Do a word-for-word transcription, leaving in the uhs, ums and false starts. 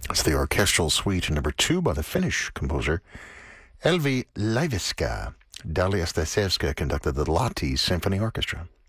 It's the orchestral suite number two by the Finnish composer Elvi Laiviska. Dalia Stasevska conducted the Lahti Symphony Orchestra.